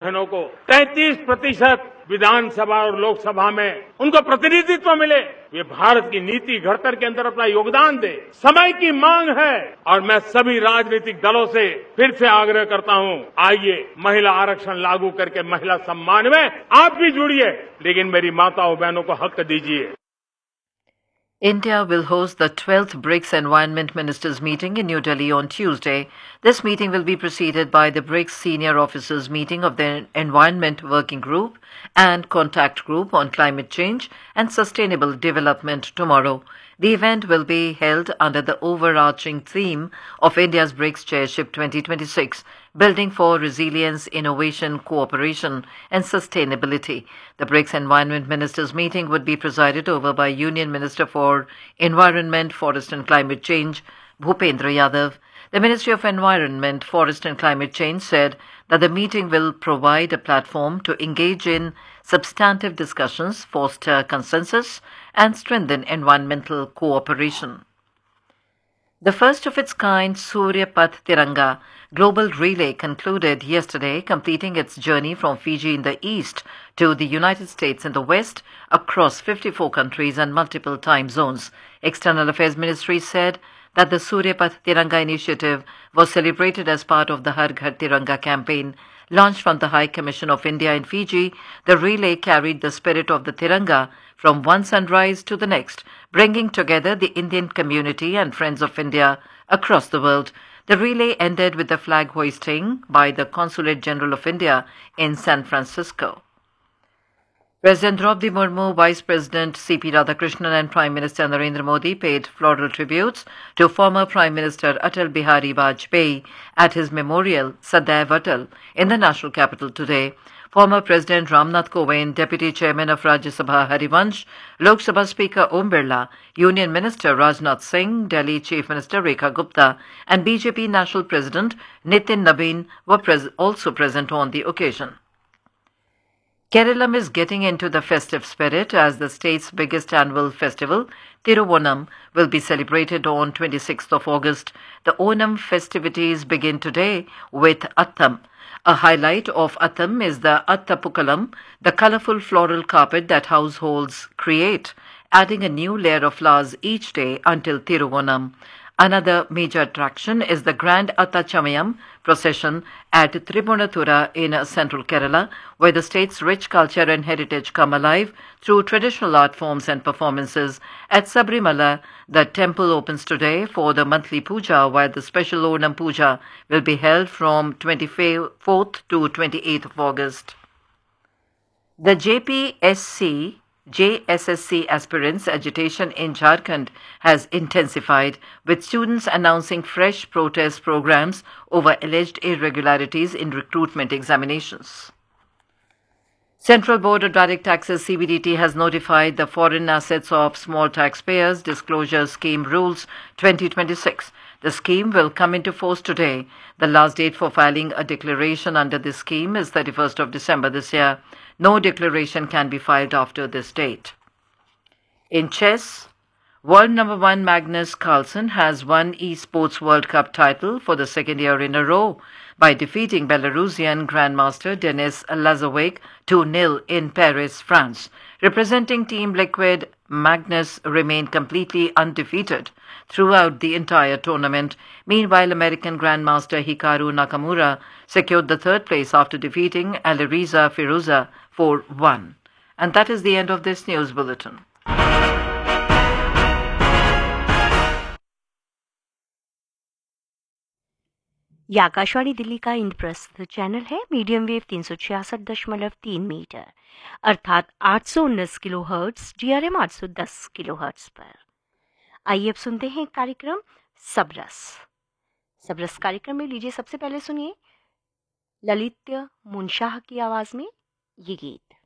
बहनों को 33% विधानसभा और लोकसभा में उनको प्रतिनिधित्व मिले, ये भारत की नीति घड़तर के अंदर अपना योगदान दे, समय की मांग है। और मैं सभी राजनीतिक दलों से फिर से आग्रह करता हूं, आइए महिला आरक्षण लागू करके महिला सम्मान में आप भी जुड़िए, लेकिन मेरी माताओं बहनों को हक दीजिए। India will host the 12th BRICS Environment Ministers meeting in New Delhi on Tuesday. This meeting will be preceded by the BRICS Senior Officers meeting of the Environment Working Group and Contact Group on Climate Change and Sustainable Development tomorrow. The event will be held under the overarching theme of India's BRICS Chairship 2026, Building for Resilience, Innovation, Cooperation and Sustainability. The BRICS Environment Ministers meeting would be presided over by Union Minister for Environment, Forest and Climate Change, Bhupendra Yadav. The Ministry of Environment, Forest and Climate Change said that the meeting will provide a platform to engage in substantive discussions, foster consensus, and strengthen environmental cooperation. The first of its kind Surya Path Tiranga global relay concluded yesterday, completing its journey from Fiji in the east to the United States in the west across 54 countries and multiple time zones. External Affairs Ministry said that the Surya Path Tiranga initiative was celebrated as part of the Har Ghar Tiranga campaign. Launched from the High Commission of India in Fiji, the relay carried the spirit of the Tiranga from one sunrise to the next, bringing together the Indian community and friends of India across the world. The relay ended with the flag hoisting by the Consulate General of India in San Francisco. President Draupadi Murmu, Vice President C.P. Radhakrishnan and Prime Minister Narendra Modi paid floral tributes to former Prime Minister Atal Bihari Vajpayee at his memorial Sadaiv Atal in the national capital today. Former President Ramnath Kovind, Deputy Chairman of Rajya Sabha Harivansh, Lok Sabha Speaker Om Birla, Union Minister Rajnath Singh, Delhi Chief Minister Rekha Gupta and BJP National President Nitin Nabin were also present on the occasion. Kerala is getting into the festive spirit as the state's biggest annual festival, Thiruvonam, will be celebrated on 26th of August. The Onam festivities begin today with Attam. A highlight of Attam is the Attappukalam, the colorful floral carpet that households create, adding a new layer of flowers each day until Thiruvonam. Another major attraction is the Grand Attachamayam procession at Tribunathura in central Kerala, where the state's rich culture and heritage come alive through traditional art forms and performances. At Sabrimala, the temple opens today for the monthly puja, while the special Onam puja will be held from 24th to 28th of August. The JSSC aspirants' agitation in Jharkhand has intensified, with students announcing fresh protest programs over alleged irregularities in recruitment examinations. Central Board of Direct Taxes CBDT has notified the Foreign Assets of Small Taxpayers Disclosure Scheme Rules 2026. The scheme will come into force today. The last date for filing a declaration under this scheme is 31st of December this year. No declaration can be filed after this date. In chess, world number 1 Magnus Carlsen has won Esports World Cup title for the second year in a row by defeating Belarusian Grandmaster Denis Lazovic 2-0 in Paris, France. Representing Team Liquid, Magnus remained completely undefeated throughout the entire tournament. Meanwhile, American Grandmaster Hikaru Nakamura secured the third place after defeating Alireza Firuza 4-1. And that is the end of this news bulletin. यह आकाशवाणी दिल्ली का Indraprastha channel है, medium wave 366.3 metre अर्थात 819 kilohertz, DRM 810 kilohertz पर। आइए अब सुनते हैं कार्यक्रम सबरस कार्यक्रम में लीजिए सबसे पहले सुनिए ललित मुनशाह की आवाज में ये गीत।